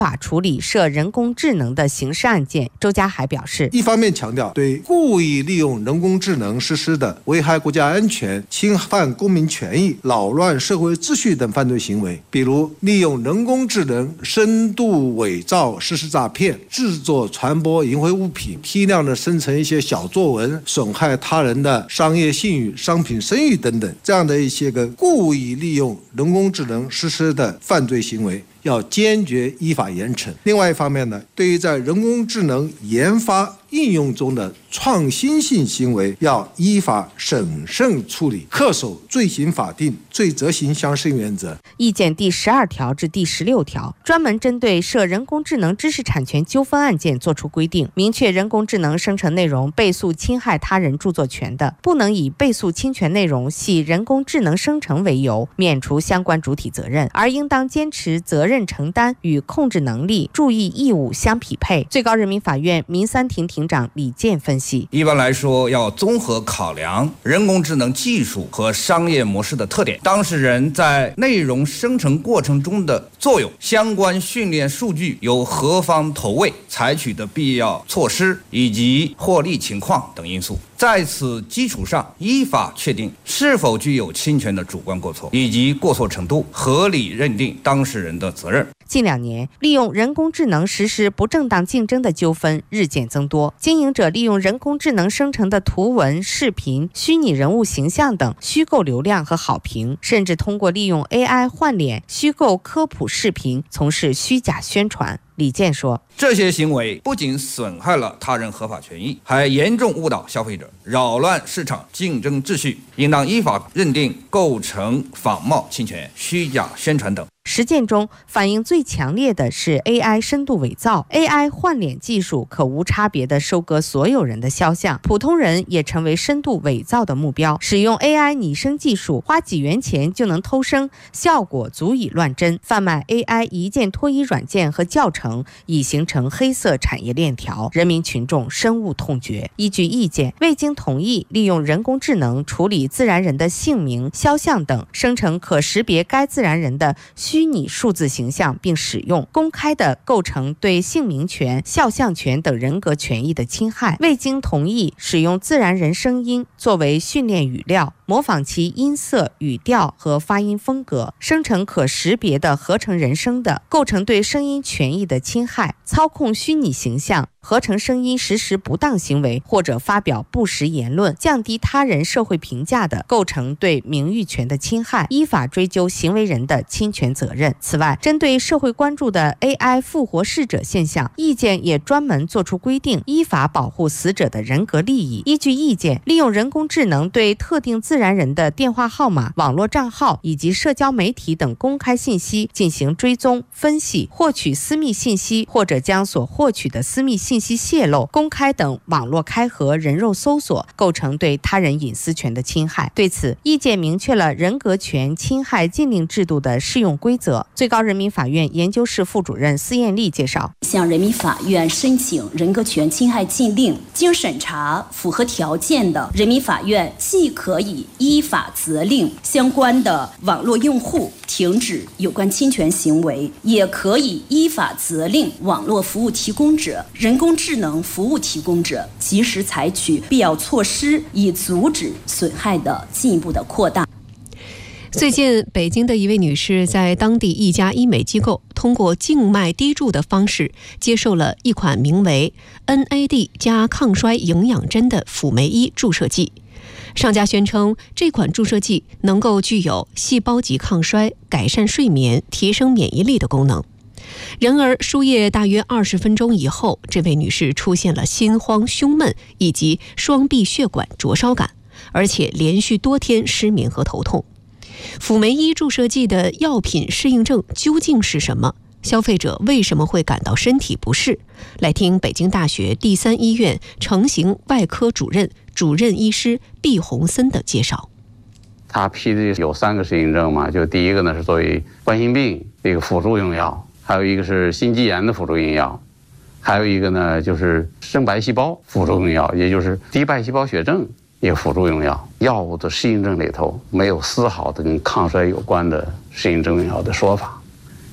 法处理涉人工智能的刑事案件。周家海表示， 一方面强调对故意利用人工智能实施的危害国家安全、侵犯公民权益、扰乱社会秩序等犯罪行为，比如利用人工智能深度伪造实施诈骗、制作传播淫秽物品、批量的生成一些小作文，损害他人的商业信誉、商品声誉等等，这样的一些个故意利用人工智能实施的犯罪行为，要坚决依法严惩。另外一方面呢，对于在人工智能研发应用中的创新性行为，要依法审慎处理，恪守罪行法定、罪责刑相适应原则。 意见第12条至第16条专门针对涉人工智能知识产权纠纷案件作出规定，明确人工智能生成内容被诉侵害他人著作权的，不能以被诉侵权内容系人工智能生成为由免除相关主体责任，而应当坚持责任承担与控制能力、注意义务相匹配。最高人民法院民三庭庭长李健分析， 一般来说，要综合考量人工智能技术和商业模式的特点，当事人在内容生成过程中的作用、相关训练数据由何方投喂、采取的必要措施以及获利情况等因素，在此基础上依法确定是否具有侵权的主观过错以及过错程度，合理认定当事人的责任。 近2年，利用人工智能实施不正当竞争的纠纷日渐增多，经营者利用人工智能生成的图文、视频、虚拟人物形象等虚构流量和好评，甚至通过利用 AI 换脸、虚构科普视频从事虚假宣传。李健说， 这些行为不仅损害了他人合法权益，还严重误导消费者，扰乱市场竞争秩序，应当依法认定构成仿冒侵权、虚假宣传等。 实践中反应最强烈的是 AI 深度伪造。 AI 换脸技术可无差别地收割所有人的肖像，普通人也成为深度伪造的目标。使用 AI 拟声技术，花几元钱就能偷声，效果足以乱真。贩卖 AI 一键脱衣软件和教程已形成黑色产业链条，人民群众深恶痛绝。依据意见，未经同意利用人工智能处理自然人的姓名、肖像等，生成可识别该自然人的虚拟数字形象并使用，公开的构成对姓名权、肖像权等人格权益的侵害。未经同意使用自然人声音作为训练语料，模仿其音色、语调和发音风格，生成可识别的合成人声的，构成对声音权益的侵害。操控虚拟形象、合成声音实施不当行为或者发表不实言论，降低他人社会评价的，构成对名誉权的侵害，依法追究行为人的侵权责任。此外，针对社会关注的 AI 复活逝者现象，意见也专门作出规定，依法保护死者的人格利益。依据意见，利用人工智能对特定自然人的电话号码、网络账号以及社交媒体等公开信息进行追踪、分析，获取私密信息，或者将所获取的私密信息泄露、公开等网络开合、人肉搜索，构成对他人隐私权的侵害。对此，意见明确了人格权侵害禁令制度的适用规则。最高人民法院研究室副主任司艳丽介绍， 向人民法院申请人格权侵害禁令，经审查符合条件的，人民法院既可以依法责令相关的网络用户停止有关侵权行为，也可以依法责令网络服务提供者、人工智能服务提供者及时采取必要措施，以阻止损害的进一步的扩大。 最近，北京的一位女士在当地一家医美机构通过静脉滴注的方式接受了一款名为 NAD 加抗衰营养针的辅酶1注射剂。商家宣称，这款注射剂能够具有细胞级抗衰、改善睡眠、提升免疫力的功能。然而，输液大约20分钟以后，这位女士出现了心慌、胸闷以及双臂血管灼烧感，而且连续多天失眠和头痛。辅酶1注射剂的药品适应症究竟是什么？消费者为什么会感到身体不适？来听北京大学第3医院成形外科主任医师毕洪森的介绍。 他批的有3个适应症嘛，就第一个呢是作为冠心病这个辅助用药，还有一个是心肌炎的辅助用药，还有一个呢就是生白细胞辅助用药，也就是低白细胞血症一个辅助用药。药物的适应症里头没有丝毫的跟抗衰有关的适应症用药的说法，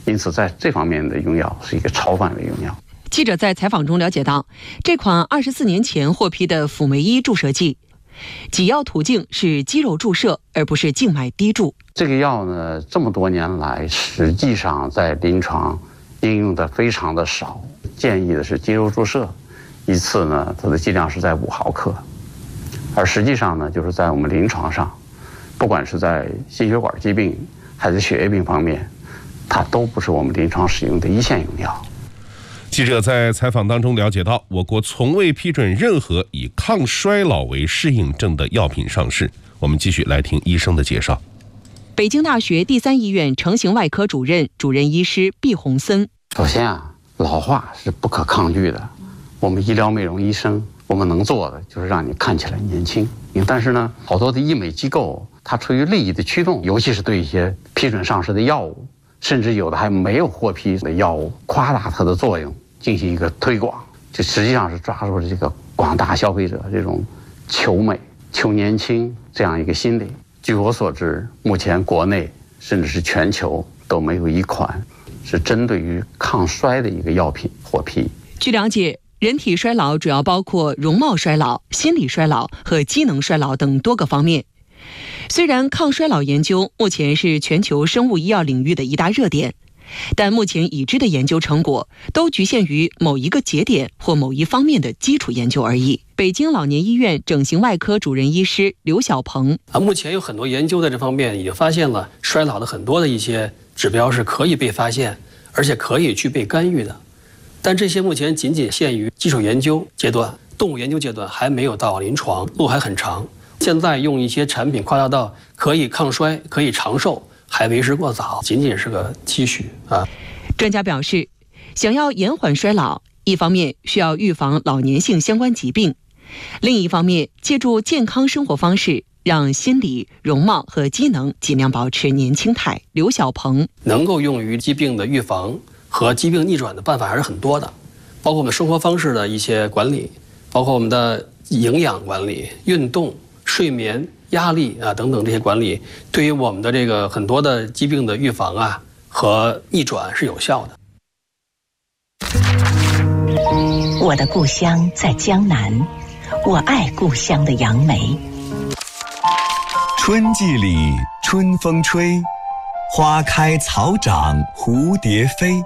因此在这方面的用药是一个超范围用药。 记者在采访中了解到，这款24年前获批的辅酶1注射剂，给药途径是肌肉注射，而不是静脉滴注。 这个药呢，这么多年来，实际上在临床应用的非常的少，建议的是肌肉注射，一次呢，它的剂量是在5毫克，而实际上呢，就是在我们临床上，不管是在心血管疾病还是血液病方面，它都不是我们临床使用的一线用药。 记者在采访当中了解到，我国从未批准任何以抗衰老为适应症的药品上市。我们继续来听医生的介绍。 北京大学第3医院成形外科主任医师毕洪森。 首先啊，老化是不可抗拒的，我们医疗美容医生，我们能做的就是让你看起来年轻。但是呢，好多的医美机构，它出于利益的驱动，尤其是对一些批准上市的药物，甚至有的还没有获批的药物，夸大它的作用，进行一个推广，就实际上是抓住了这个广大消费者这种求美、求年轻这样一个心理。据我所知，目前国内甚至是全球都没有一款是针对于抗衰的一个药品获批。 据了解，人体衰老主要包括容貌衰老、心理衰老和机能衰老等多个方面。虽然抗衰老研究目前是全球生物医药领域的一大热点，但目前已知的研究成果都局限于某一个节点或某一方面的基础研究而已。北京老年医院整形外科主任医师刘小鹏。 目前有很多研究在这方面已经发现了衰老的很多的一些指标是可以被发现，而且可以去被干预的。但这些目前仅仅限于基础研究阶段，动物研究阶段，还没有到临床，路还很长。现在用一些产品夸大到可以抗衰、可以长寿，还为时过早，仅仅是个期许啊。 专家表示，想要延缓衰老，一方面需要预防老年性相关疾病，另一方面借助健康生活方式，让心理、容貌和机能尽量保持年轻态。刘小鹏能够用于疾病的预防和疾病逆转的办法还是很多的，包括我们生活方式的一些管理，包括我们的营养管理、运动、睡眠、压力啊等等这些管理，对于我们的这个很多的疾病的预防啊和逆转是有效的。 我的故乡在江南，我爱故乡的杨梅。 春季里春风吹，花开草长蝴蝶飞。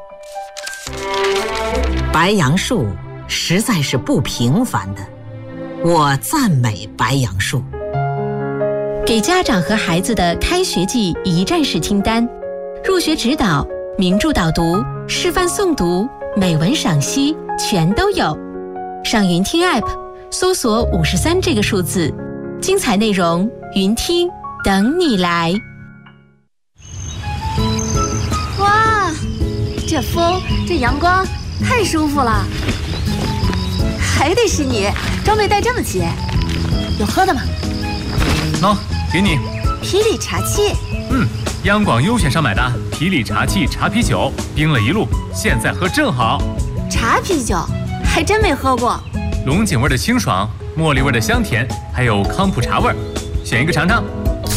白杨树实在是不平凡的，我赞美白杨树。 给家长和孩子的开学季一站式清单，入学指导、名著导读、示范诵读、美文赏析全都有。上云听 App 搜索53这个数字，精彩内容云听等你来。 哇，这风这阳光太舒服了，还得是你，装备带这么齐。有喝的吗？ 喏，给你。 啤礼茶器。 央广优选上买的啤礼茶器茶啤酒，冰了一路，现在喝正好。 茶啤酒还真没喝过。 龙井味的清爽，茉莉味的香甜，还有康普茶味，选一个尝尝。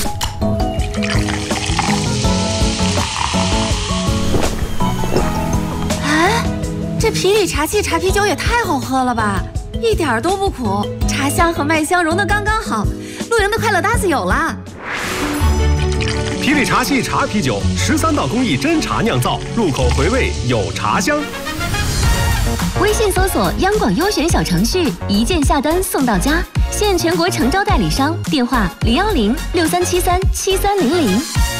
哎，这啤礼茶器茶啤酒也太好喝了吧，一点都不苦，茶香和麦香融得刚刚好，露营的快乐搭子有了。 啤礼茶器茶啤酒，13道工艺真茶酿造，入口回味有茶香。 微信搜索央广优选小程序，一键下单送到家，现全国诚招代理商，电话010-6373-7300。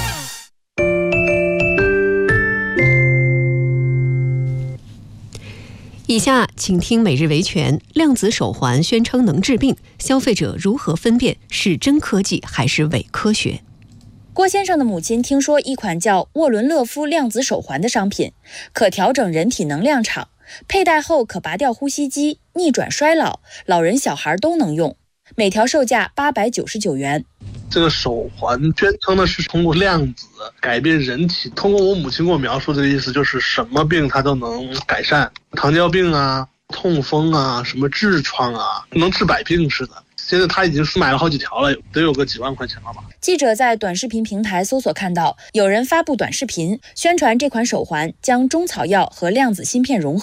以下请听每日维权。量子手环宣称能治病，消费者如何分辨是真科技还是伪科学？ 郭先生的母亲听说一款叫沃伦勒夫量子手环的商品，可调整人体能量场，佩戴后可拔掉呼吸机，逆转衰老，老人小孩都能用，每条售价899元。 这个手环宣称的是通过量子改变人体，通过我母亲给我描述这个意思，就是什么病它都能改善，糖尿病啊、痛风啊、什么痔疮啊，能治百病似的。 现在他已经是买了好几条了，得有个几万块钱了吧。 记者在短视频平台搜索看到，有人发布短视频宣传这款手环将中草药和量子芯片融合。